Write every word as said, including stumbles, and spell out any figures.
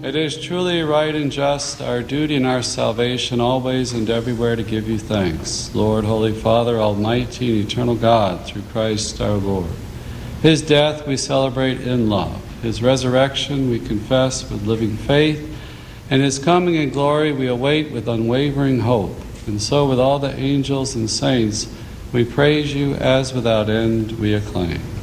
It is truly right and just, our duty and our salvation, always and everywhere to give you thanks, Lord, Holy Father, Almighty and eternal God, through Christ our Lord. His death we celebrate in love. His resurrection we confess with living faith. And His coming in glory we await with unwavering hope. And so with all the angels and saints, we praise you as without end we acclaim.